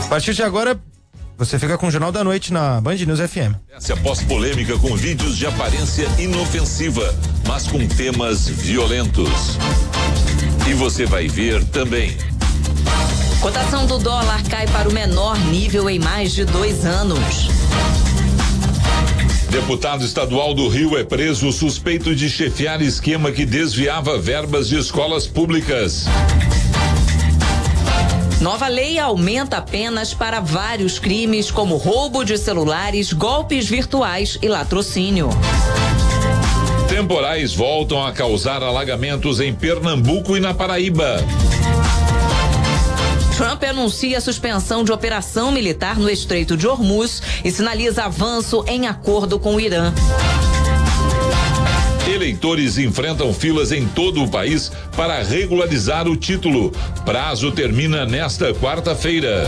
partir de agora, você fica com o Jornal da Noite na Band News FM. Essa pós-polêmica com vídeos de aparência inofensiva, mas com temas violentos. E você vai ver também. Cotação do dólar cai para o menor nível em mais de 2 anos. Deputado estadual do Rio é preso suspeito de chefiar esquema que desviava verbas de escolas públicas. Nova lei aumenta penas para vários crimes, como roubo de celulares, golpes virtuais e latrocínio. Temporais voltam a causar alagamentos em Pernambuco e na Paraíba. Trump anuncia a suspensão de operação militar no Estreito de Hormuz e sinaliza avanço em acordo com o Irã. Eleitores enfrentam filas em todo o país para regularizar o título. Prazo termina nesta quarta-feira.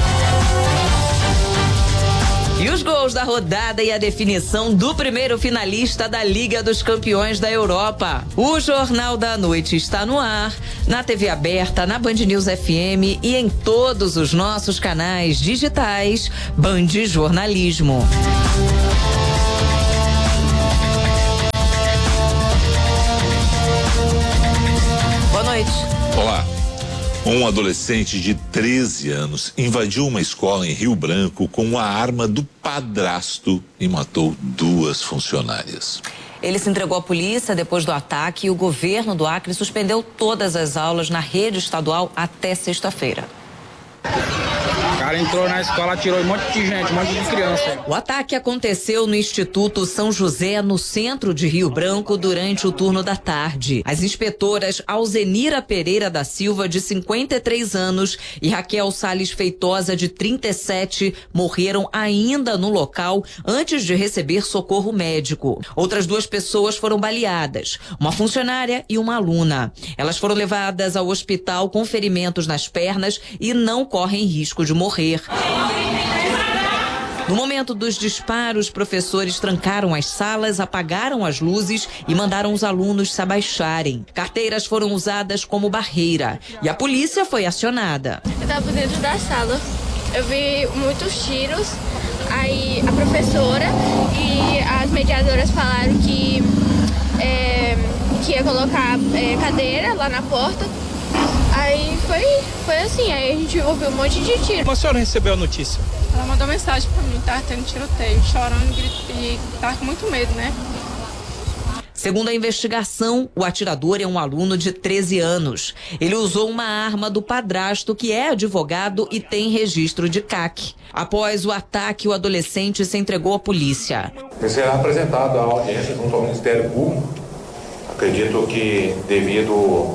E os gols da rodada e a definição do primeiro finalista da Liga dos Campeões da Europa. O Jornal da Noite está no ar, na TV aberta, na Band News FM e em todos os nossos canais digitais. Band Jornalismo. Boa noite. Olá. Um adolescente de 13 anos invadiu uma escola em Rio Branco com a arma do padrasto e matou 2 funcionárias. Ele se entregou à polícia depois do ataque e o governo do Acre suspendeu todas as aulas na rede estadual até sexta-feira. O cara entrou na escola, atirou um monte de gente, um monte de criança. O ataque aconteceu no Instituto São José, no centro de Rio Branco, durante o turno da tarde. As inspetoras Alzenira Pereira da Silva, de 53 anos, e Raquel Salles Feitosa, de 37, morreram ainda no local antes de receber socorro médico. Outras 2 pessoas foram baleadas, uma funcionária e uma aluna. Elas foram levadas ao hospital com ferimentos nas pernas e não correm risco de morrer. No momento dos disparos, professores trancaram as salas, apagaram as luzes e mandaram os alunos se abaixarem. Carteiras foram usadas como barreira e a polícia foi acionada. Eu estava dentro da sala, eu vi muitos tiros, aí a professora e as mediadoras falaram que ia colocar cadeira lá na porta. Aí foi assim, aí a gente ouviu um monte de tiro. Como a senhora recebeu a notícia? Ela mandou mensagem pra mim, tava tendo tiroteio, chorando e tava com muito medo, né? Segundo a investigação, o atirador é um aluno de 13 anos. Ele usou uma arma do padrasto, que é advogado e tem registro de CAC. Após o ataque, o adolescente se entregou à polícia. Será apresentado à audiência junto ao Ministério Público. Acredito que devido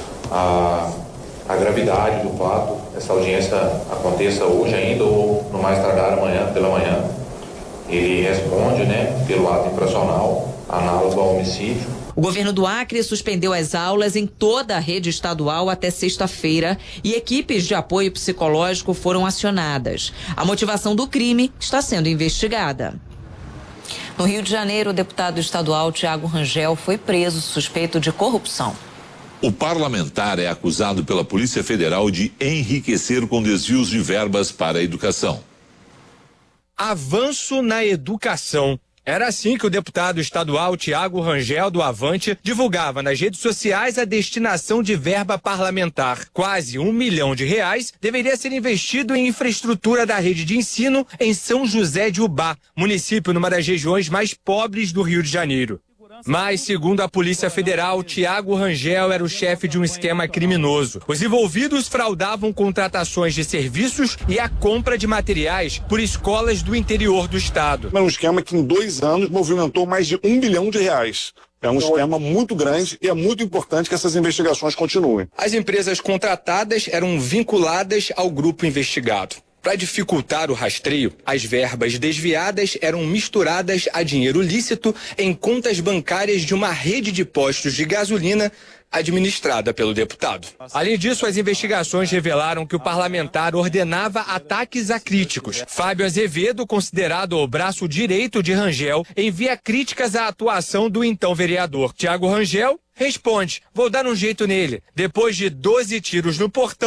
a gravidade do fato, essa audiência aconteça hoje ainda ou no mais tardar amanhã, pela manhã. Ele responde, pelo ato infracional, análogo ao homicídio. O governo do Acre suspendeu as aulas em toda a rede estadual até sexta-feira e equipes de apoio psicológico foram acionadas. A motivação do crime está sendo investigada. No Rio de Janeiro, o deputado estadual Tiago Rangel foi preso suspeito de corrupção. O parlamentar é acusado pela Polícia Federal de enriquecer com desvios de verbas para a educação. Avanço na educação. Era assim que o deputado estadual Tiago Rangel, do Avante, divulgava nas redes sociais a destinação de verba parlamentar. Quase R$1 milhão deveria ser investido em infraestrutura da rede de ensino em São José de Ubá, município numa das regiões mais pobres do Rio de Janeiro. Mas, segundo a Polícia Federal, Tiago Rangel era o chefe de um esquema criminoso. Os envolvidos fraudavam contratações de serviços e a compra de materiais por escolas do interior do estado. É um esquema que em 2 anos movimentou mais de R$1 bilhão. É um esquema muito grande e é muito importante que essas investigações continuem. As empresas contratadas eram vinculadas ao grupo investigado. Para dificultar o rastreio, as verbas desviadas eram misturadas a dinheiro lícito em contas bancárias de uma rede de postos de gasolina administrada pelo deputado. Além disso, as investigações revelaram que o parlamentar ordenava ataques a críticos. Fábio Azevedo, considerado o braço direito de Rangel, envia críticas à atuação do então vereador. Tiago Rangel responde: vou dar um jeito nele. Depois de 12 tiros no portão,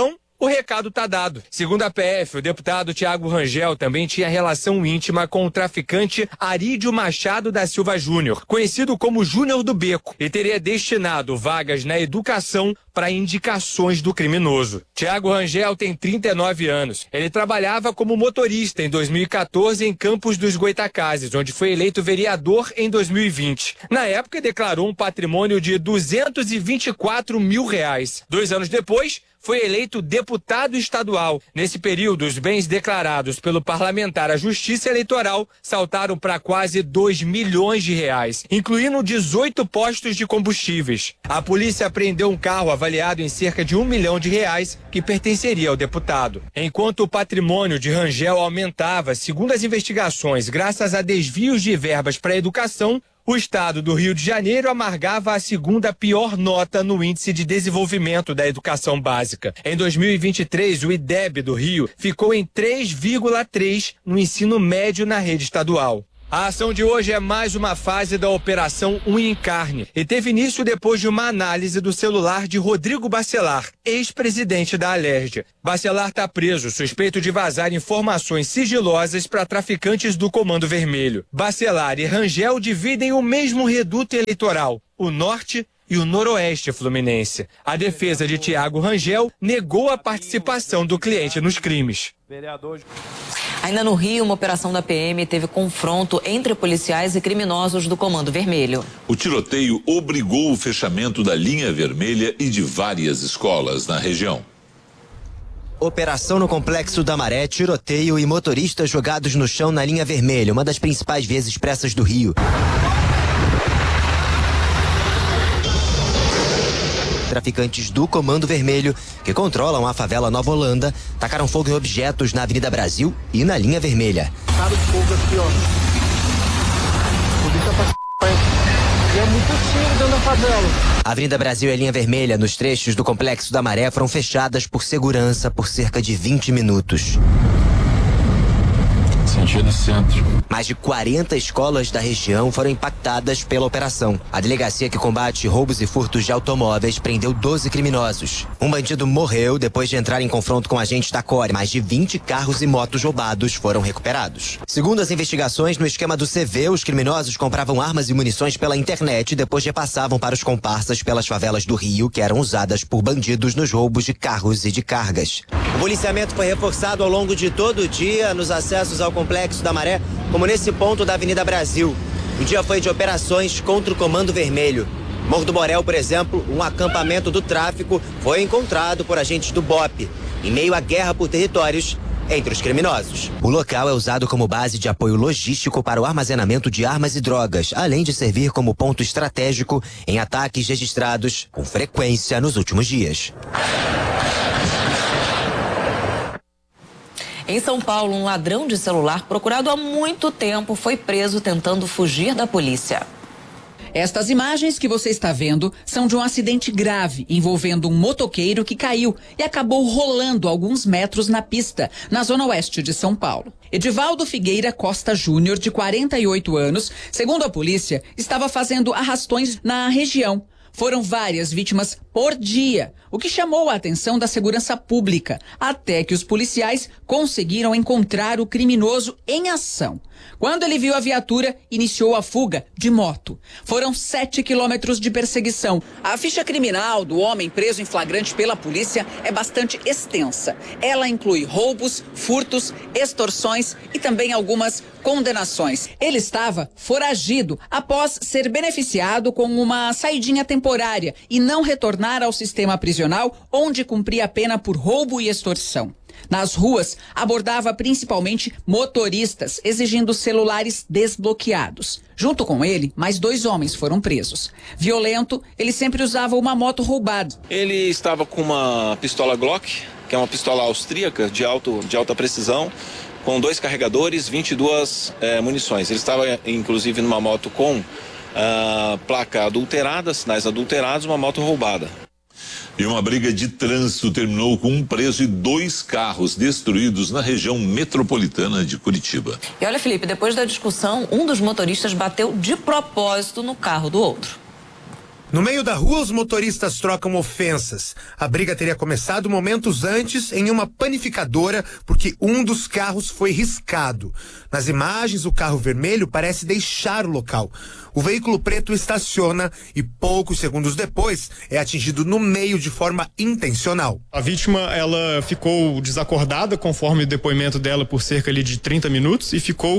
o recado tá dado. Segundo a PF, o deputado Tiago Rangel também tinha relação íntima com o traficante Arídio Machado da Silva Júnior, conhecido como Júnior do Beco, e teria destinado vagas na educação para indicações do criminoso. Tiago Rangel tem 39 anos. Ele trabalhava como motorista em 2014 em Campos dos Goitacazes, onde foi eleito vereador em 2020. Na época, declarou um patrimônio de R$224 mil. 2 anos depois, foi eleito deputado estadual. Nesse período, os bens declarados pelo parlamentar à Justiça Eleitoral saltaram para quase R$2 milhões, incluindo 18 postos de combustíveis. A polícia apreendeu um carro avaliado em cerca de R$1 milhão que pertenceria ao deputado. Enquanto o patrimônio de Rangel aumentava, segundo as investigações, graças a desvios de verbas para a educação, o estado do Rio de Janeiro amargava a segunda pior nota no Índice de Desenvolvimento da Educação Básica. Em 2023, o IDEB do Rio ficou em 3,3 no ensino médio na rede estadual. A ação de hoje é mais uma fase da Operação Unha em Carne e teve início depois de uma análise do celular de Rodrigo Bacelar, ex-presidente da Alerj. Bacelar está preso, suspeito de vazar informações sigilosas para traficantes do Comando Vermelho. Bacelar e Rangel dividem o mesmo reduto eleitoral, o Norte e o Noroeste Fluminense. A defesa de Tiago Rangel negou a participação do cliente nos crimes. Ainda no Rio, uma operação da PM teve confronto entre policiais e criminosos do Comando Vermelho. O tiroteio obrigou o fechamento da linha vermelha e de várias escolas na região. Operação no Complexo da Maré, tiroteio e motoristas jogados no chão na linha vermelha, uma das principais vias expressas do Rio. Traficantes do Comando Vermelho, que controlam a favela Nova Holanda, tacaram fogo em objetos na Avenida Brasil e na linha vermelha. Cara de fogo aqui, ó. E é muito tiro dentro da favela. A Avenida Brasil e a linha vermelha, nos trechos do Complexo da Maré, foram fechadas por segurança por cerca de 20 minutos. Sentido centro. Mais de 40 escolas da região foram impactadas pela operação. A delegacia que combate roubos e furtos de automóveis prendeu 12 criminosos. Um bandido morreu depois de entrar em confronto com agentes da Core. Mais de 20 carros e motos roubados foram recuperados. Segundo as investigações, no esquema do CV, os criminosos compravam armas e munições pela internet e depois repassavam para os comparsas pelas favelas do Rio, que eram usadas por bandidos nos roubos de carros e de cargas. O policiamento foi reforçado ao longo de todo o dia nos acessos ao Complexo da Maré, como nesse ponto da Avenida Brasil. O dia foi de operações contra o Comando Vermelho. Morro do Borel, por exemplo, um acampamento do tráfico foi encontrado por agentes do BOP, em meio à guerra por territórios entre os criminosos. O local é usado como base de apoio logístico para o armazenamento de armas e drogas, além de servir como ponto estratégico em ataques registrados com frequência nos últimos dias. Em São Paulo, um ladrão de celular procurado há muito tempo foi preso tentando fugir da polícia. Estas imagens que você está vendo são de um acidente grave envolvendo um motoqueiro que caiu e acabou rolando alguns metros na pista, na zona oeste de São Paulo. Edivaldo Figueira Costa Júnior, de 48 anos, segundo a polícia, estava fazendo arrastões na região. Foram várias vítimas por dia, o que chamou a atenção da segurança pública, até que os policiais conseguiram encontrar o criminoso em ação. Quando ele viu a viatura, iniciou a fuga de moto. Foram 7 quilômetros de perseguição. A ficha criminal do homem preso em flagrante pela polícia é bastante extensa. Ela inclui roubos, furtos, extorsões e também algumas condenações. Ele estava foragido após ser beneficiado com uma saidinha temporária e não retornar ao sistema prisional, onde cumpria a pena por roubo e extorsão. Nas ruas, abordava principalmente motoristas, exigindo celulares desbloqueados. Junto com ele, mais 2 homens foram presos. Violento, ele sempre usava uma moto roubada. Ele estava com uma pistola Glock, que é uma pistola austríaca de alta precisão, com 2 carregadores, 22 munições. Ele estava, inclusive, numa moto com placa adulterada, sinais adulterados, uma moto roubada. E uma briga de trânsito terminou com um preso e 2 carros destruídos na região metropolitana de Curitiba. E olha, Felipe, depois da discussão, um dos motoristas bateu de propósito no carro do outro. No meio da rua, os motoristas trocam ofensas. A briga teria começado momentos antes em uma panificadora, porque um dos carros foi riscado. Nas imagens, o carro vermelho parece deixar o local. O veículo preto estaciona e poucos segundos depois é atingido no meio de forma intencional. A vítima, ela ficou desacordada, conforme o depoimento dela, por cerca ali de 30 minutos e ficou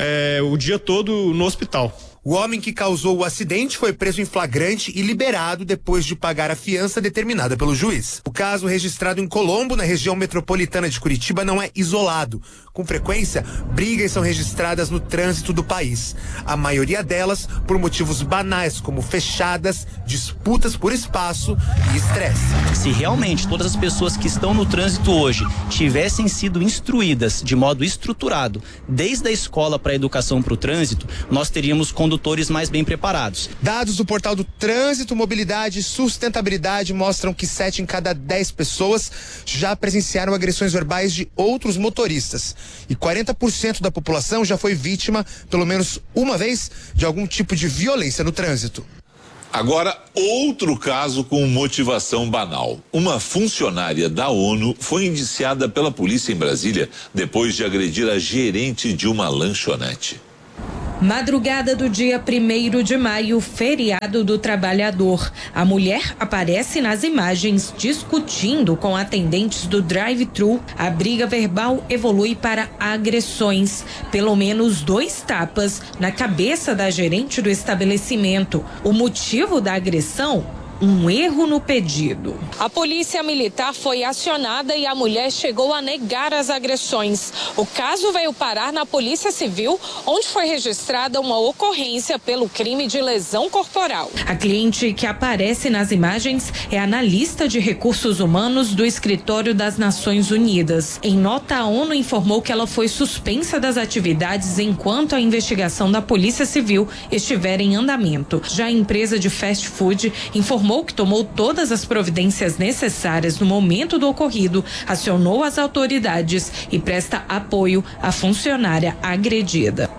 o dia todo no hospital. O homem que causou o acidente foi preso em flagrante e liberado depois de pagar a fiança determinada pelo juiz. O caso, registrado em Colombo, na região metropolitana de Curitiba, não é isolado. Com frequência, brigas são registradas no trânsito do país. A maioria delas por motivos banais, como fechadas, disputas por espaço e estresse. Se realmente todas as pessoas que estão no trânsito hoje tivessem sido instruídas de modo estruturado, desde a escola para a educação para o trânsito, nós teríamos condutores mais bem preparados. Dados do portal do Trânsito, Mobilidade e Sustentabilidade mostram que 7 em cada 10 pessoas já presenciaram agressões verbais de outros motoristas. E 40% da população já foi vítima, pelo menos uma vez, de algum tipo de violência no trânsito. Agora, outro caso com motivação banal. Uma funcionária da ONU foi indiciada pela polícia em Brasília depois de agredir a gerente de uma lanchonete. Madrugada do dia 1º de maio, feriado do trabalhador. A mulher aparece nas imagens discutindo com atendentes do drive-thru. A briga verbal evolui para agressões. Pelo menos 2 tapas na cabeça da gerente do estabelecimento. O motivo da agressão? Um erro no pedido. A polícia militar foi acionada e a mulher chegou a negar as agressões. O caso veio parar na Polícia Civil, onde foi registrada uma ocorrência pelo crime de lesão corporal. A cliente que aparece nas imagens é analista de recursos humanos do Escritório das Nações Unidas. Em nota, a ONU informou que ela foi suspensa das atividades enquanto a investigação da Polícia Civil estiver em andamento. Já a empresa de fast food informou que tomou todas as providências necessárias no momento do ocorrido, acionou as autoridades e presta apoio à funcionária agredida.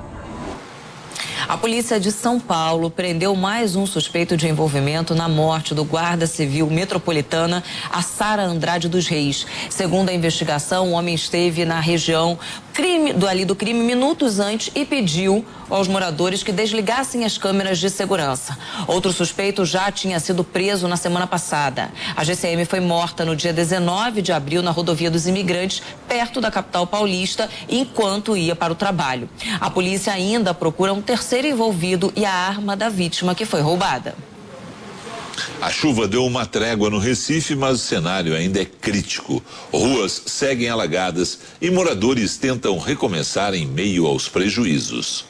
A polícia de São Paulo prendeu mais um suspeito de envolvimento na morte do guarda civil metropolitana, a Sara Andrade dos Reis. Segundo a investigação, o homem esteve na região do crime minutos antes e pediu aos moradores que desligassem as câmeras de segurança. Outro suspeito já tinha sido preso na semana passada. A GCM foi morta no dia 19 de abril na rodovia dos Imigrantes, perto da capital paulista, enquanto ia para o trabalho. A polícia ainda procura um terceiro envolvido e a arma da vítima que foi roubada. A chuva deu uma trégua no Recife, mas o cenário ainda é crítico. Ruas seguem alagadas e moradores tentam recomeçar em meio aos prejuízos.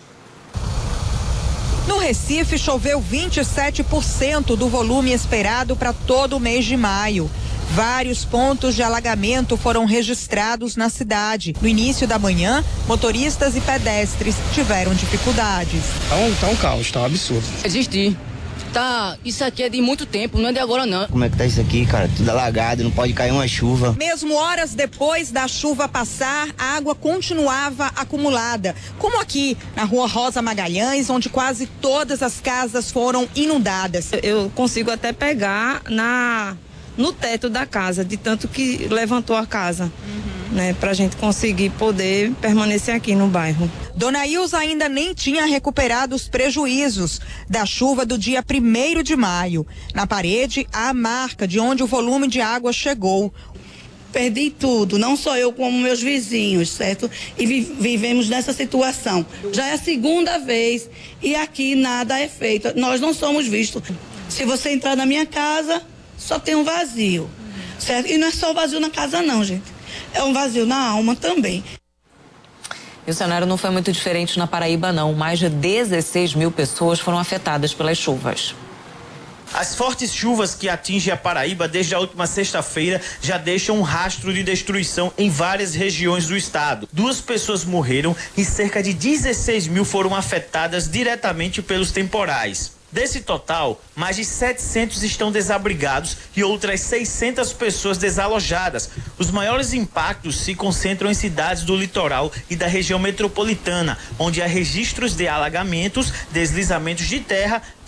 No Recife, choveu 27% do volume esperado para todo o mês de maio. Vários pontos de alagamento foram registrados na cidade. No início da manhã, motoristas e pedestres tiveram dificuldades. Tá um caos, tá um absurdo. Existir. Isso aqui é de muito tempo, não é de agora não. Como é que tá isso aqui, cara? Tudo alagado, não pode cair uma chuva. Mesmo horas depois da chuva passar, a água continuava acumulada. Como aqui, na rua Rosa Magalhães, onde quase todas as casas foram inundadas. Eu consigo até pegar no teto da casa, de tanto que levantou a casa. Né, pra gente conseguir poder permanecer aqui no bairro. Dona Ilza ainda nem tinha recuperado os prejuízos da chuva do dia 1º de maio. Na parede, há a marca de onde o volume de água chegou. Perdi tudo, não só eu como meus vizinhos, certo? E vivemos nessa situação. Já é a segunda vez e aqui nada é feito. Nós não somos vistos. Se você entrar na minha casa, só tem um vazio, certo? E não é só vazio na casa não, gente. É um vazio na alma também. E o cenário não foi muito diferente na Paraíba, não. Mais de 16 mil pessoas foram afetadas pelas chuvas. As fortes chuvas que atingem a Paraíba desde a última sexta-feira já deixam um rastro de destruição em várias regiões do estado. 2 pessoas morreram e cerca de 16 mil foram afetadas diretamente pelos temporais. Desse total, mais de 700 estão desabrigados e outras 600 pessoas desalojadas. Os maiores impactos se concentram em cidades do litoral e da região metropolitana, onde há registros de alagamentos, deslizamentos de terra,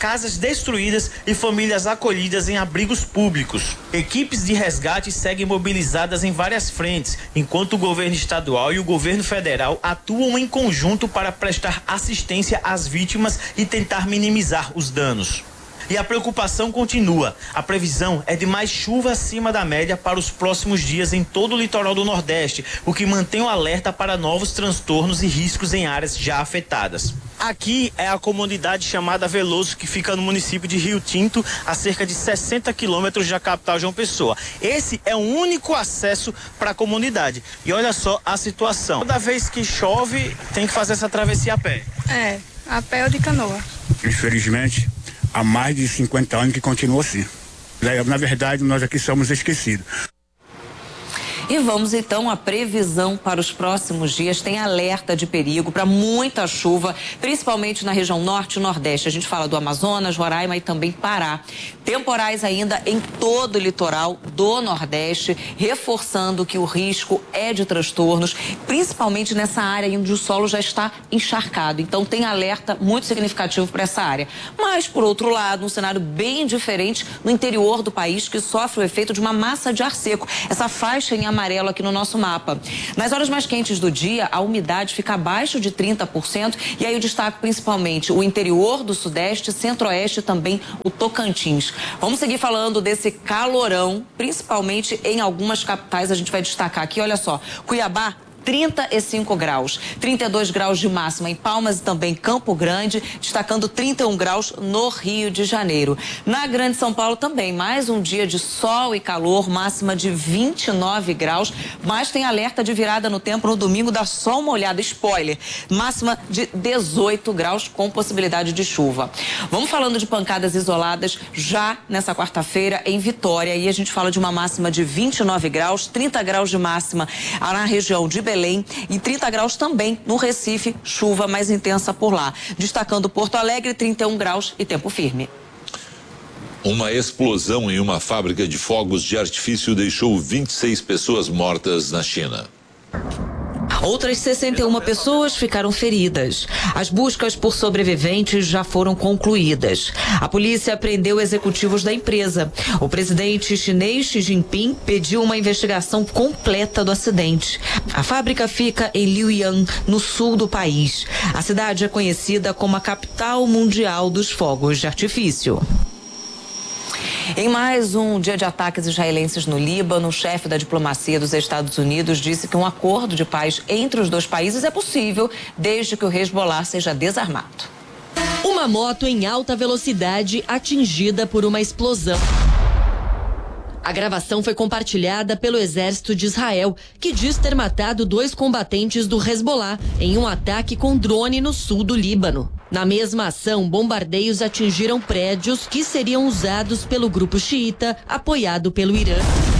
casas destruídas e famílias acolhidas em abrigos públicos. Equipes de resgate seguem mobilizadas em várias frentes, enquanto o governo estadual e o governo federal atuam em conjunto para prestar assistência às vítimas e tentar minimizar os danos. E a preocupação continua. A previsão é de mais chuva acima da média para os próximos dias em todo o litoral do Nordeste, o que mantém o alerta para novos transtornos e riscos em áreas já afetadas. Aqui é a comunidade chamada Veloso, que fica no município de Rio Tinto, a cerca de 60 quilômetros da capital João Pessoa. Esse é o único acesso para a comunidade. E olha só a situação. Toda vez que chove, tem que fazer essa travessia a pé. É, a pé ou de canoa. Infelizmente, há mais de 50 anos que continua assim. Na verdade, nós aqui somos esquecidos. E vamos então à previsão para os próximos dias. Tem alerta de perigo para muita chuva, principalmente na região norte e nordeste. A gente fala do Amazonas, Roraima e também Pará. Temporais ainda em todo o litoral do Nordeste, reforçando que o risco é de transtornos, principalmente nessa área onde o solo já está encharcado. Então tem alerta muito significativo para essa área. Mas, por outro lado, um cenário bem diferente no interior do país, que sofre o efeito de uma massa de ar seco. Essa faixa em amarelo aqui no nosso mapa. Nas horas mais quentes do dia, a umidade fica abaixo de 30%, e aí eu destaco principalmente o interior do Sudeste, Centro-Oeste e também o Tocantins. Vamos seguir falando desse calorão, principalmente em algumas capitais. A gente vai destacar aqui, olha só, Cuiabá, 35 graus, 32 graus de máxima em Palmas e também Campo Grande, destacando 31 graus no Rio de Janeiro. Na Grande São Paulo também, mais um dia de sol e calor, máxima de 29 graus, mas tem alerta de virada no tempo no domingo, dá só uma olhada, spoiler, máxima de 18 graus com possibilidade de chuva. Vamos falando de pancadas isoladas já nessa quarta-feira em Vitória, e a gente fala de uma máxima de 29 graus, 30 graus de máxima na região de Belém e 30 graus também no Recife, chuva mais intensa por lá. Destacando Porto Alegre, 31 graus e tempo firme. Uma explosão em uma fábrica de fogos de artifício deixou 26 pessoas mortas na China. Outras 61 pessoas ficaram feridas. As buscas por sobreviventes já foram concluídas. A polícia prendeu executivos da empresa. O presidente chinês Xi Jinping pediu uma investigação completa do acidente. A fábrica fica em Liuyang, no sul do país. A cidade é conhecida como a capital mundial dos fogos de artifício. Em mais um dia de ataques israelenses no Líbano, o chefe da diplomacia dos Estados Unidos disse que um acordo de paz entre os dois países é possível desde que o Hezbollah seja desarmado. Uma moto em alta velocidade atingida por uma explosão. A gravação foi compartilhada pelo exército de Israel, que diz ter matado 2 combatentes do Hezbollah em um ataque com drone no sul do Líbano. Na mesma ação, bombardeios atingiram prédios que seriam usados pelo grupo xiita, apoiado pelo Irã.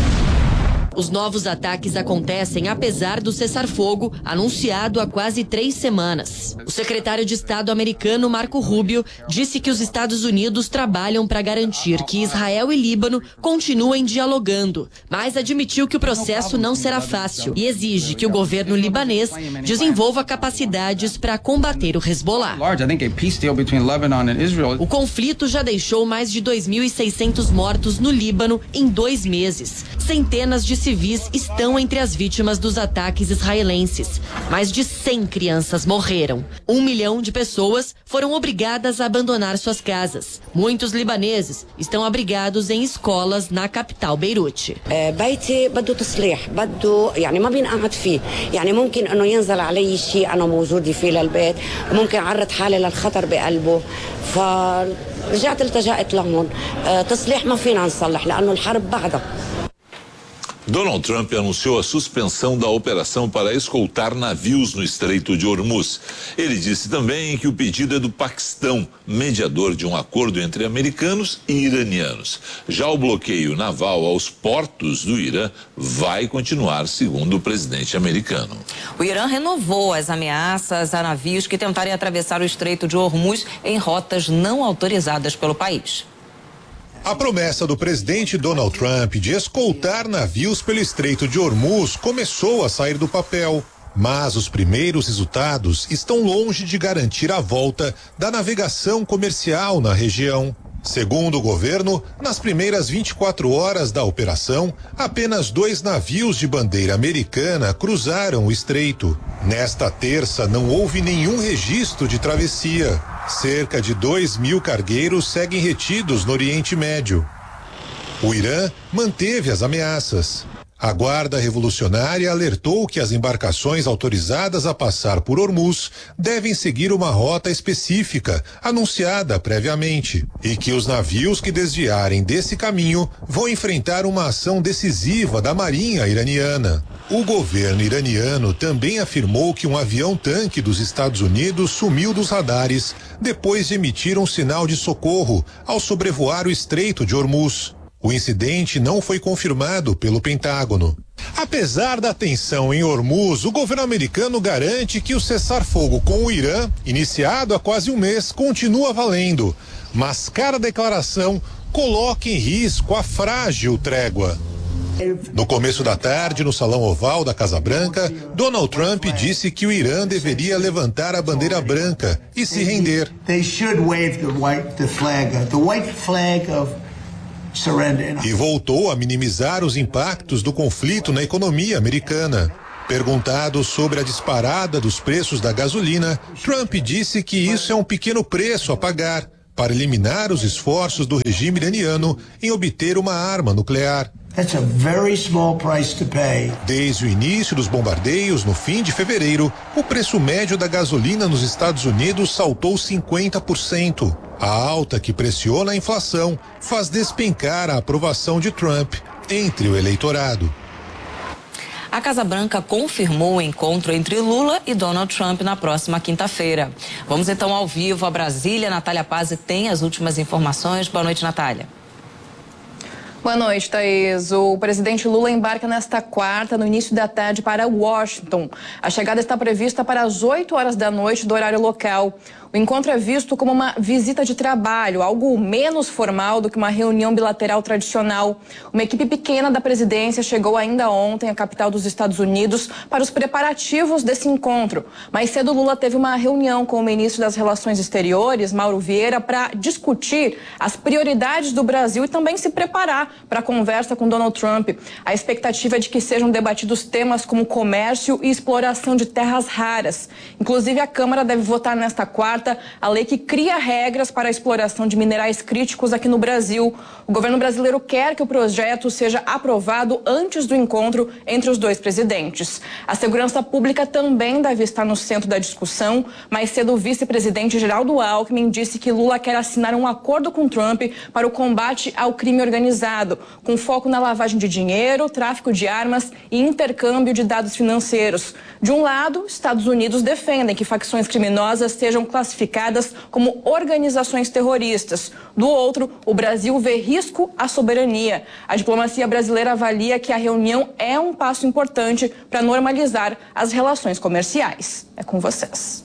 Os novos ataques acontecem apesar do cessar-fogo anunciado há quase 3 semanas. O secretário de Estado americano Marco Rubio disse que os Estados Unidos trabalham para garantir que Israel e Líbano continuem dialogando, mas admitiu que o processo não será fácil e exige que o governo libanês desenvolva capacidades para combater o Hezbollah. O conflito já deixou mais de 2.600 mortos no Líbano em 2 meses. Centenas de civis estão entre as vítimas dos ataques israelenses. Mais de 100 crianças morreram. 1 milhão de pessoas foram obrigadas a abandonar suas casas. Muitos libaneses estão abrigados em escolas na capital Beirute. بيتي بده تصليح بده يعني ما بينقعد فيه يعني ممكن انه ينزل علي شيء انا موجوده فيه للبيت ممكن اعرض حالي للخطر بقلبه فرجعت التجأت لهون تصليح ما فينا نصلح لانه الحرب بعدها. Donald Trump anunciou a suspensão da operação para escoltar navios no Estreito de Hormuz. Ele disse também que o pedido é do Paquistão, mediador de um acordo entre americanos e iranianos. Já o bloqueio naval aos portos do Irã vai continuar, segundo o presidente americano. O Irã renovou as ameaças a navios que tentarem atravessar o Estreito de Hormuz em rotas não autorizadas pelo país. A promessa do presidente Donald Trump de escoltar navios pelo Estreito de Hormuz começou a sair do papel. Mas os primeiros resultados estão longe de garantir a volta da navegação comercial na região. Segundo o governo, nas primeiras 24 horas da operação, apenas 2 navios de bandeira americana cruzaram o estreito. Nesta terça, não houve nenhum registro de travessia. Cerca de 2.000 cargueiros seguem retidos no Oriente Médio. O Irã manteve as ameaças. A Guarda Revolucionária alertou que as embarcações autorizadas a passar por Hormuz devem seguir uma rota específica, anunciada previamente, e que os navios que desviarem desse caminho vão enfrentar uma ação decisiva da Marinha iraniana. O governo iraniano também afirmou que um avião-tanque dos Estados Unidos sumiu dos radares depois de emitir um sinal de socorro ao sobrevoar o Estreito de Hormuz. O incidente não foi confirmado pelo Pentágono. Apesar da tensão em Hormuz, o governo americano garante que o cessar-fogo com o Irã, iniciado há quase um mês, continua valendo. Mas cada declaração coloca em risco a frágil trégua. No começo da tarde, no Salão Oval da Casa Branca, Donald Trump disse que o Irã deveria levantar a bandeira branca e se render. E voltou a minimizar os impactos do conflito na economia americana. Perguntado sobre a disparada dos preços da gasolina, Trump disse que isso é um pequeno preço a pagar para eliminar os esforços do regime iraniano em obter uma arma nuclear. That's a very small price to pay. Desde o início dos bombardeios, no fim de fevereiro, o preço médio da gasolina nos Estados Unidos saltou 50%. A alta que pressiona a inflação faz despencar a aprovação de Trump entre o eleitorado. A Casa Branca confirmou o encontro entre Lula e Donald Trump na próxima quinta-feira. Vamos então ao vivo a Brasília. Natália Pazzi tem as últimas informações. Boa noite, Natália. Boa noite, Thaís. O presidente Lula embarca nesta quarta, no início da tarde, para Washington. A chegada está prevista para as 8 horas da noite do horário local. O encontro é visto como uma visita de trabalho, algo menos formal do que uma reunião bilateral tradicional. Uma equipe pequena da presidência chegou ainda ontem à capital dos Estados Unidos para os preparativos desse encontro. Mais cedo, Lula teve uma reunião com o ministro das Relações Exteriores, Mauro Vieira, para discutir as prioridades do Brasil e também se preparar para a conversa com Donald Trump. A expectativa é de que sejam debatidos temas como comércio e exploração de terras raras. Inclusive, a Câmara deve votar nesta quarta a lei que cria regras para a exploração de minerais críticos aqui no Brasil. O governo brasileiro quer que o projeto seja aprovado antes do encontro entre os dois presidentes. A segurança pública também deve estar no centro da discussão. Mais cedo, o vice-presidente Geraldo Alckmin disse que Lula quer assinar um acordo com Trump para o combate ao crime organizado, com foco na lavagem de dinheiro, tráfico de armas e intercâmbio de dados financeiros. De um lado, Estados Unidos defendem que facções criminosas sejam classificadas como organizações terroristas. Do outro, o Brasil vê risco à soberania. A diplomacia brasileira avalia que a reunião é um passo importante para normalizar as relações comerciais. É com vocês.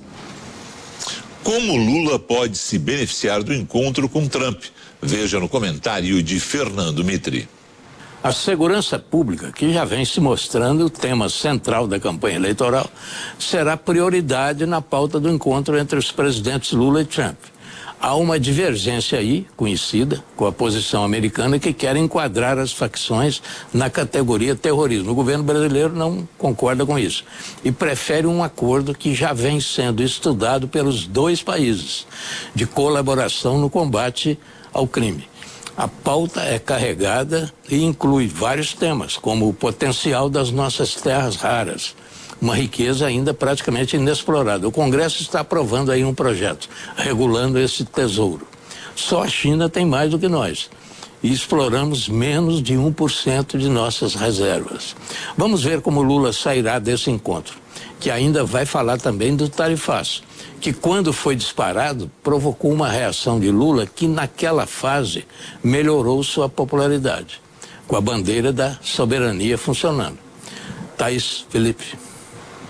Como Lula pode se beneficiar do encontro com Trump? Veja no comentário de Fernando Mitri. A segurança pública, que já vem se mostrando o tema central da campanha eleitoral, será prioridade na pauta do encontro entre os presidentes Lula e Trump. Há uma divergência aí, conhecida, com a posição americana, que quer enquadrar as facções na categoria terrorismo. O governo brasileiro não concorda com isso e prefere um acordo que já vem sendo estudado pelos dois países, de colaboração no combate ao crime. A pauta é carregada e inclui vários temas, como o potencial das nossas terras raras, uma riqueza ainda praticamente inexplorada. O Congresso está aprovando aí um projeto, regulando esse tesouro. Só a China tem mais do que nós e exploramos menos de 1% de nossas reservas. Vamos ver como Lula sairá desse encontro, que ainda vai falar também do tarifaço, que quando foi disparado provocou uma reação de Lula que naquela fase melhorou sua popularidade, com a bandeira da soberania funcionando. Thaís, Felipe.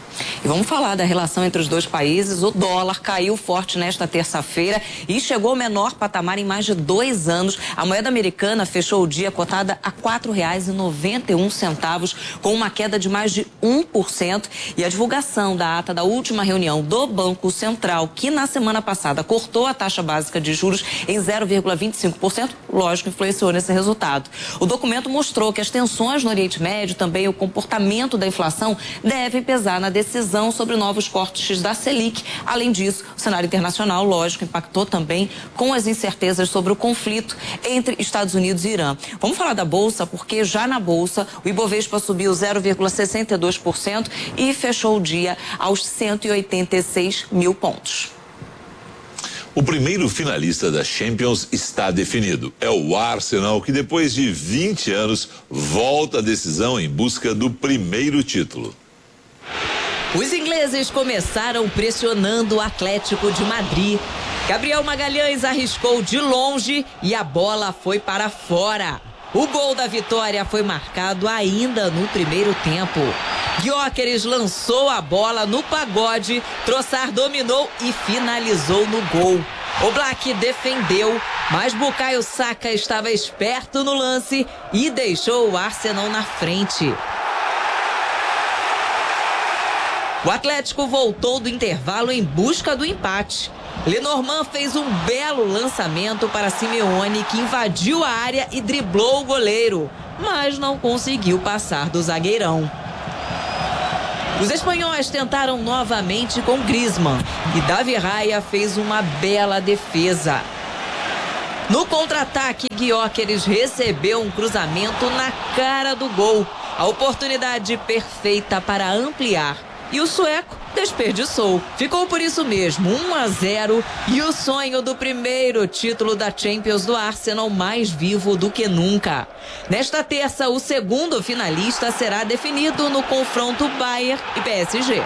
E vamos falar da relação entre os dois países. O dólar caiu forte nesta terça-feira e chegou ao menor patamar em mais de 2 anos. A moeda americana fechou o dia cotada a R$ 4,91, com uma queda de mais de 1%. E a divulgação da ata da última reunião do Banco Central, que na semana passada cortou a taxa básica de juros em 0,25%, lógico, influenciou nesse resultado. O documento mostrou que as tensões no Oriente Médio, também o comportamento da inflação, devem pesar na decisão sobre novos cortes da Selic. Além disso, o cenário internacional, lógico, impactou também com as incertezas sobre o conflito entre Estados Unidos e Irã. Vamos falar da Bolsa, porque já na Bolsa o Ibovespa subiu 0,62% e fechou o dia aos 186 mil pontos. O primeiro finalista da Champions está definido. É o Arsenal, que depois de 20 anos volta à decisão em busca do primeiro título. Os ingleses começaram pressionando o Atlético de Madrid. Gabriel Magalhães arriscou de longe e a bola foi para fora. O gol da vitória foi marcado ainda no primeiro tempo. Gyökeres lançou a bola no pagode, Trossard dominou e finalizou no gol. O Black defendeu, mas Bukayo Saka estava esperto no lance e deixou o Arsenal na frente. O Atlético voltou do intervalo em busca do empate. Lenormand fez um belo lançamento para Simeone, que invadiu a área e driblou o goleiro, mas não conseguiu passar do zagueirão. Os espanhóis tentaram novamente com Griezmann e Davi Raya fez uma bela defesa. No contra-ataque, Gyökeres recebeu um cruzamento na cara do gol. A oportunidade perfeita para ampliar. E o sueco desperdiçou. Ficou por isso mesmo, 1-0, e o sonho do primeiro título da Champions do Arsenal mais vivo do que nunca. Nesta terça, o segundo finalista será definido no confronto Bayern e PSG.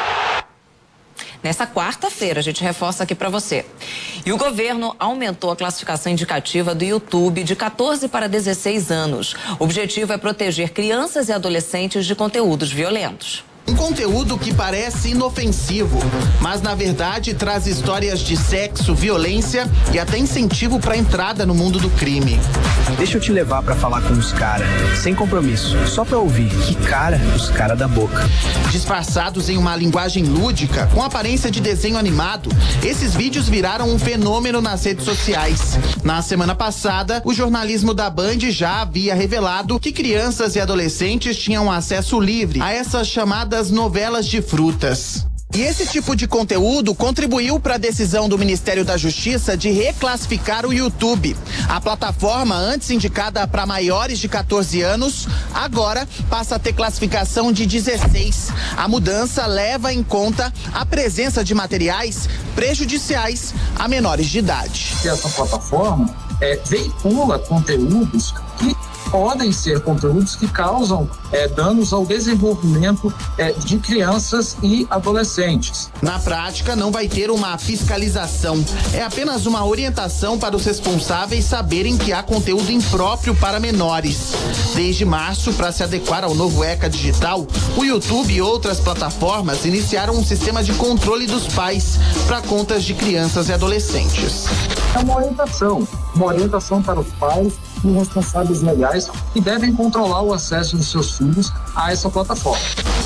Nessa quarta-feira, a gente reforça aqui para você. E o governo aumentou a classificação indicativa do YouTube de 14 para 16 anos. O objetivo é proteger crianças e adolescentes de conteúdos violentos. Um conteúdo que parece inofensivo, mas na verdade traz histórias de sexo, violência e até incentivo para entrada no mundo do crime. Deixa eu te levar para falar com os caras, sem compromisso, só para ouvir. Que cara, os caras da boca. Disfarçados em uma linguagem lúdica, com aparência de desenho animado, esses vídeos viraram um fenômeno nas redes sociais. Na semana passada, o jornalismo da Band já havia revelado que crianças e adolescentes tinham acesso livre a essas chamadas novelas de frutas. E esse tipo de conteúdo contribuiu para a decisão do Ministério da Justiça de reclassificar o YouTube. A plataforma, antes indicada para maiores de 14 anos, agora passa a ter classificação de 16. A mudança leva em conta a presença de materiais prejudiciais a menores de idade. Essa plataforma veicula conteúdos que podem ser conteúdos que causam danos ao desenvolvimento de crianças e adolescentes. Na prática, não vai ter uma fiscalização. É apenas uma orientação para os responsáveis saberem que há conteúdo impróprio para menores. Desde março, para se adequar ao novo ECA digital, o YouTube e outras plataformas iniciaram um sistema de controle dos pais para contas de crianças e adolescentes. É uma orientação para os pais e responsáveis legais que devem controlar o acesso dos seus filhos a essa plataforma.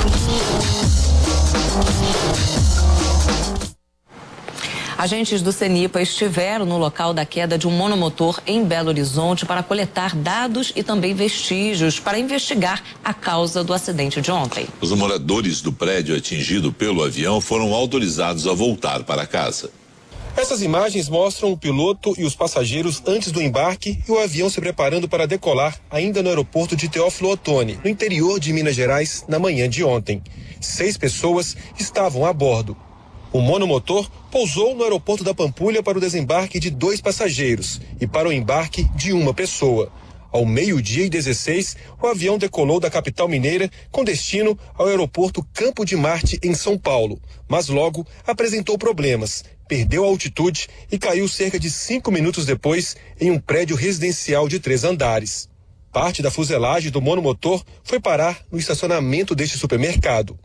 Agentes do CENIPA estiveram no local da queda de um monomotor em Belo Horizonte para coletar dados e também vestígios para investigar a causa do acidente de ontem. Os moradores do prédio atingido pelo avião foram autorizados a voltar para casa. Essas imagens mostram o piloto e os passageiros antes do embarque e o avião se preparando para decolar ainda no aeroporto de Teófilo Otoni, no interior de Minas Gerais, na manhã de ontem. 6 pessoas estavam a bordo. O monomotor pousou no aeroporto da Pampulha para o desembarque de 2 passageiros e para o embarque de 1 pessoa. Ao 12:16, o avião decolou da capital mineira com destino ao aeroporto Campo de Marte, em São Paulo, mas logo apresentou problemas. Perdeu a altitude e caiu cerca de 5 minutos depois em um prédio residencial de 3 andares. Parte da fuselagem do monomotor foi parar no estacionamento deste supermercado.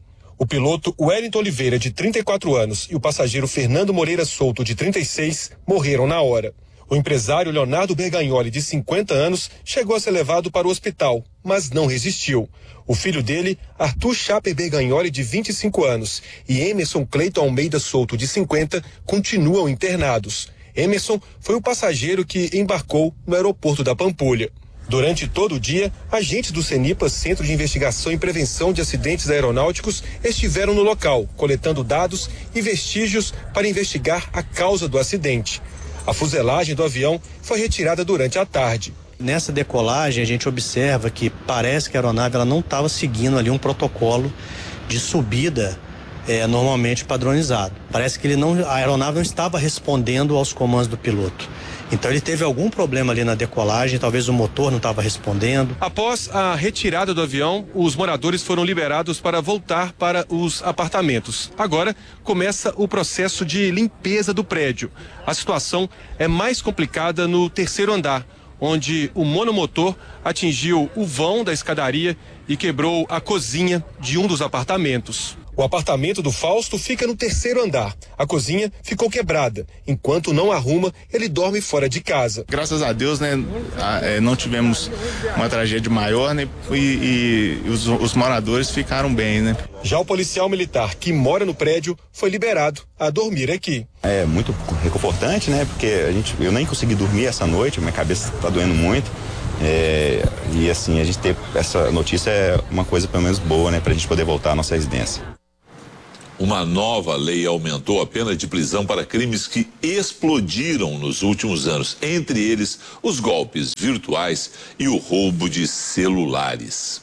O piloto Wellington Oliveira, de 34 anos, e o passageiro Fernando Moreira Souto, de 36, morreram na hora. O empresário Leonardo Bergagnoli, de 50 anos, chegou a ser levado para o hospital, mas não resistiu. O filho dele, Arthur Chaper Bergagnoli, de 25 anos, e Emerson Cleiton Almeida Souto, de 50, continuam internados. Emerson foi o passageiro que embarcou no aeroporto da Pampulha. Durante todo o dia, agentes do CENIPA, Centro de Investigação e Prevenção de Acidentes Aeronáuticos, estiveram no local, coletando dados e vestígios para investigar a causa do acidente. A fuselagem do avião foi retirada durante a tarde. Nessa decolagem, a gente observa que parece que a aeronave ela não estava seguindo ali um protocolo de subida normalmente padronizado. Parece que a aeronave não estava respondendo aos comandos do piloto. Então ele teve algum problema ali na decolagem, talvez o motor não estava respondendo. Após a retirada do avião, os moradores foram liberados para voltar para os apartamentos. Agora começa o processo de limpeza do prédio. A situação é mais complicada no terceiro andar, onde o monomotor atingiu o vão da escadaria e quebrou a cozinha de um dos apartamentos. O apartamento do Fausto fica no terceiro andar. A cozinha ficou quebrada. Enquanto não arruma, ele dorme fora de casa. Graças a Deus, né, não tivemos uma tragédia maior, né, e os moradores ficaram bem, né. Já o policial militar que mora no prédio foi liberado a dormir aqui. É muito reconfortante, né, porque eu nem consegui dormir essa noite, minha cabeça está doendo muito. E assim, a gente ter essa notícia é uma coisa pelo menos boa, né, pra gente poder voltar à nossa residência. Uma nova lei aumentou a pena de prisão para crimes que explodiram nos últimos anos, entre eles os golpes virtuais e o roubo de celulares.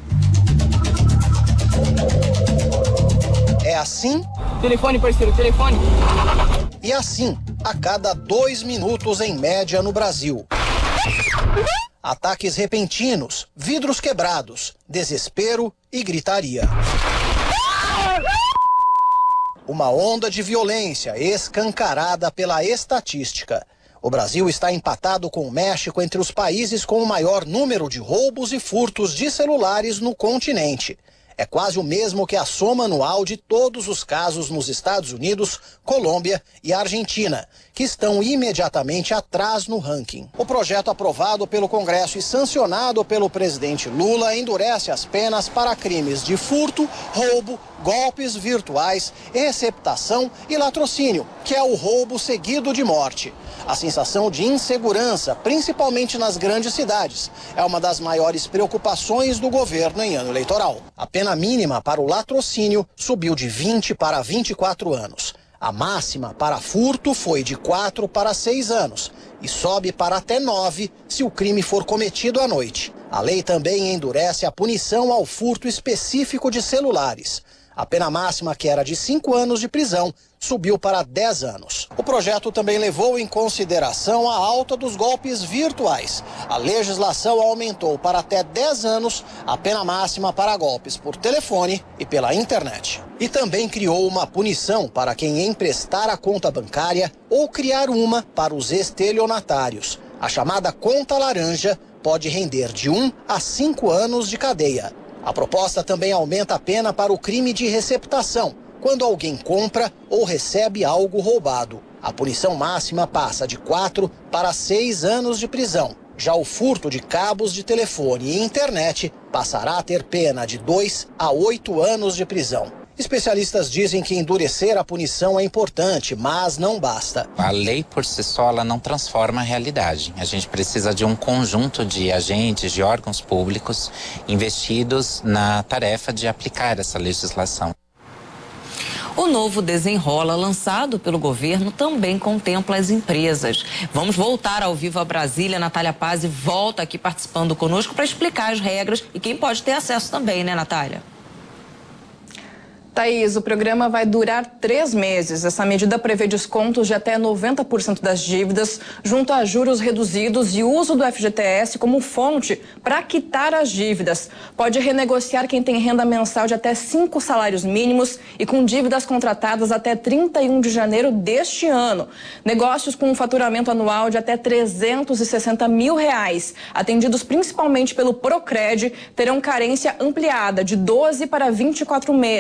É assim? Telefone, parceiro, telefone. E assim, a cada 2 minutos em média no Brasil. Ataques repentinos, vidros quebrados, desespero e gritaria. Uma onda de violência escancarada pela estatística. O Brasil está empatado com o México entre os países com o maior número de roubos e furtos de celulares no continente. É quase o mesmo que a soma anual de todos os casos nos Estados Unidos, Colômbia e Argentina, que estão imediatamente atrás no ranking. O projeto aprovado pelo Congresso e sancionado pelo presidente Lula endurece as penas para crimes de furto, roubo, golpes virtuais, receptação e latrocínio, que é o roubo seguido de morte. A sensação de insegurança, principalmente nas grandes cidades, é uma das maiores preocupações do governo em ano eleitoral. A pena mínima para o latrocínio subiu de 20 para 24 anos. A máxima para furto foi de 4 para 6 anos e sobe para até 9 se o crime for cometido à noite. A lei também endurece a punição ao furto específico de celulares. A pena máxima, que era de 5 anos de prisão, subiu para 10 anos. O projeto também levou em consideração a alta dos golpes virtuais. A legislação aumentou para até 10 anos a pena máxima para golpes por telefone e pela internet. E também criou uma punição para quem emprestar a conta bancária ou criar uma para os estelionatários. A chamada conta laranja pode render de 1 a 5 anos de cadeia. A proposta também aumenta a pena para o crime de receptação, quando alguém compra ou recebe algo roubado. A punição máxima passa de 4 para 6 anos de prisão. Já o furto de cabos de telefone e internet passará a ter pena de 2 a 8 anos de prisão. Especialistas dizem que endurecer a punição é importante, mas não basta. A lei por si só ela não transforma a realidade. A gente precisa de um conjunto de agentes, de órgãos públicos investidos na tarefa de aplicar essa legislação. O novo Desenrola, lançado pelo governo, também contempla as empresas. Vamos voltar ao vivo a Brasília. Natália Pazzi volta aqui participando conosco para explicar as regras e quem pode ter acesso também, né, Natália? Thaís, o programa vai durar 3 meses. Essa medida prevê descontos de até 90% das dívidas, junto a juros reduzidos e uso do FGTS como fonte para quitar as dívidas. Pode renegociar quem tem renda mensal de até 5 salários mínimos e com dívidas contratadas até 31 de janeiro deste ano. Negócios com um faturamento anual de até R$360 mil, atendidos principalmente pelo Procred, terão carência ampliada de 12 para 24 meses.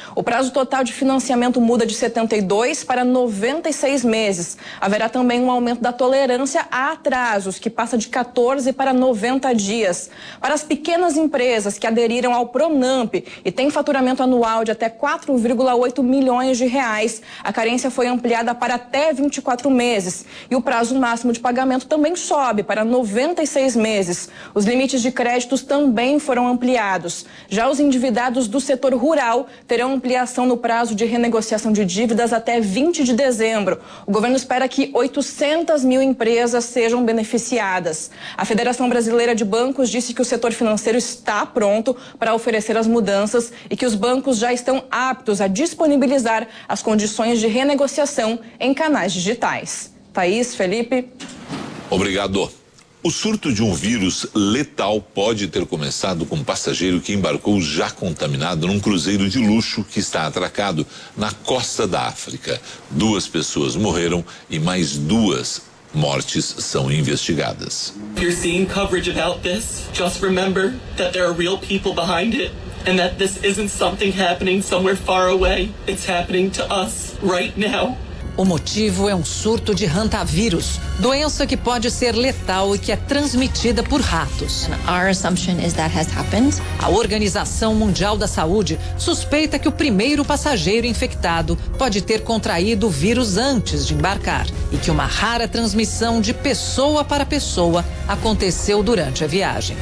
O prazo total de financiamento muda de 72 para 96 meses. Haverá também um aumento da tolerância a atrasos, que passa de 14 para 90 dias. Para as pequenas empresas que aderiram ao Pronamp e têm faturamento anual de até 4,8 milhões de reais, a carência foi ampliada para até 24 meses. E o prazo máximo de pagamento também sobe para 96 meses. Os limites de créditos também foram ampliados. Já os endividados do setor rural terão ampliação no prazo de renegociação de dívidas até 20 de dezembro. O governo espera que 800 mil empresas sejam beneficiadas. A Federação Brasileira de Bancos disse que o setor financeiro está pronto para oferecer as mudanças e que os bancos já estão aptos a disponibilizar as condições de renegociação em canais digitais. Thaís, Felipe. Obrigado. O surto de um vírus letal pode ter começado com um passageiro que embarcou já contaminado num cruzeiro de luxo que está atracado na costa da África. 2 pessoas morreram e mais 2 mortes são investigadas. If you're seeing coverage about this, just remember that there are real people behind it and that this isn't something happening somewhere far away. It's happening to us right now. O motivo é um surto de hantavírus, doença que pode ser letal e que é transmitida por ratos. Our assumption is that has happened. A Organização Mundial da Saúde suspeita que o primeiro passageiro infectado pode ter contraído o vírus antes de embarcar e que uma rara transmissão de pessoa para pessoa aconteceu durante a viagem.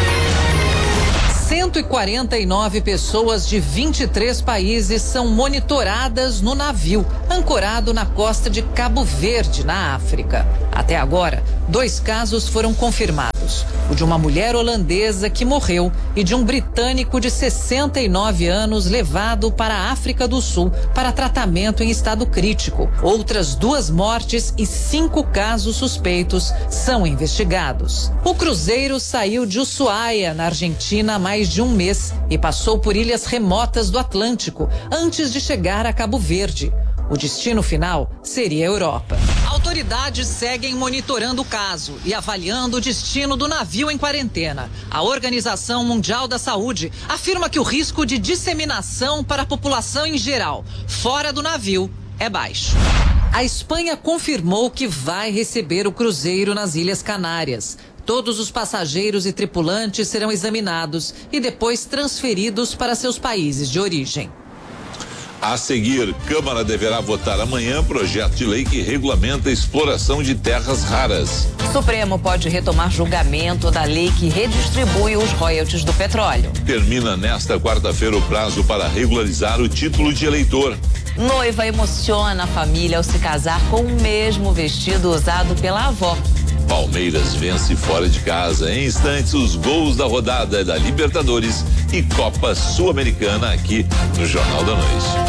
149 pessoas de 23 países são monitoradas no navio, ancorado na costa de Cabo Verde, na África. Até agora, 2 casos foram confirmados: o de uma mulher holandesa que morreu e de um britânico de 69 anos levado para a África do Sul para tratamento em estado crítico. Outras 2 mortes e 5 casos suspeitos são investigados. O cruzeiro saiu de Ushuaia, na Argentina, há mais de um mês e passou por ilhas remotas do Atlântico antes de chegar a Cabo Verde. O destino final seria a Europa. Autoridades seguem monitorando o caso e avaliando o destino do navio em quarentena. A Organização Mundial da Saúde afirma que o risco de disseminação para a população em geral, fora do navio, é baixo. A Espanha confirmou que vai receber o cruzeiro nas Ilhas Canárias. Todos os passageiros e tripulantes serão examinados e depois transferidos para seus países de origem. A seguir, Câmara deverá votar amanhã projeto de lei que regulamenta a exploração de terras raras. O Supremo pode retomar julgamento da lei que redistribui os royalties do petróleo. Termina nesta quarta-feira o prazo para regularizar o título de eleitor. Noiva emociona a família ao se casar com o mesmo vestido usado pela avó. Palmeiras vence fora de casa. Em instantes, os gols da rodada da Libertadores e Copa Sul-Americana aqui no Jornal da Noite.